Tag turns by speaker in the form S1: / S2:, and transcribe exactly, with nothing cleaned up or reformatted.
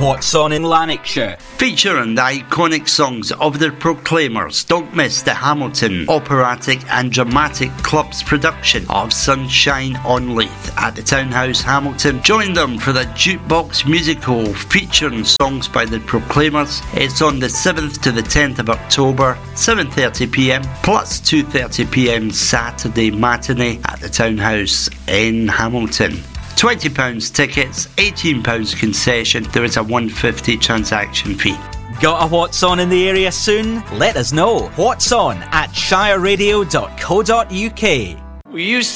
S1: What's On in Lanarkshire,
S2: featuring the iconic songs of the Proclaimers. Don't miss the Hamilton Operatic and Dramatic Club's production of Sunshine on Leith at the Townhouse, Hamilton. Join them for the Jukebox Musical featuring songs by the Proclaimers. It's on the seventh to the tenth of October, seven thirty p m plus two thirty p m Saturday matinee at the Townhouse in Hamilton. twenty pounds tickets, eighteen pounds concession. There is a one pound fifty transaction fee.
S1: Got a What's On in the area soon? Let us know. What's On at shire radio dot co dot uk.
S3: We used